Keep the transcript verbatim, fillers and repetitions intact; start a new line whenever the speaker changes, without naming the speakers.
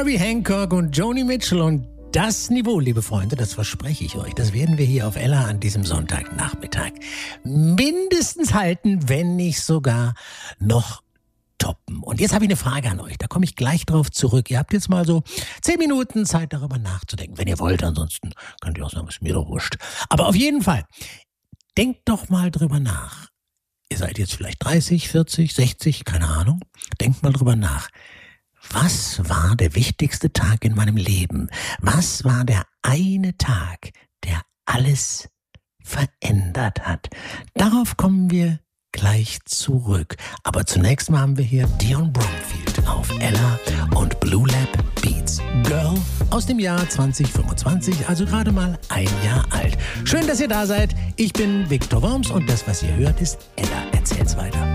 Herbie Hancock und Joni Mitchell und das Niveau, liebe Freunde, das verspreche ich euch, das werden wir hier auf Ella an diesem Sonntagnachmittag mindestens halten, wenn nicht sogar noch toppen. Und jetzt habe ich eine Frage an euch, da komme ich gleich drauf zurück. Ihr habt jetzt mal so zehn Minuten Zeit, darüber nachzudenken, wenn ihr wollt. Ansonsten könnt ihr auch sagen, ist mir doch wurscht. Aber auf jeden Fall, denkt doch mal drüber nach. Ihr seid jetzt vielleicht dreißig, vierzig, sechzig, keine Ahnung. Denkt mal drüber nach. Was war der wichtigste Tag in meinem Leben? Was war der eine Tag, der alles verändert hat? Darauf kommen wir gleich zurück. Aber zunächst mal haben wir hier Dion Bromfield auf Ella und Blue Lab Beats. Girl aus dem Jahr zwanzig fünfundzwanzig, also gerade mal ein Jahr alt. Schön, dass ihr da seid. Ich bin Viktor Worms und das, was ihr hört, ist Ella erzählt's weiter.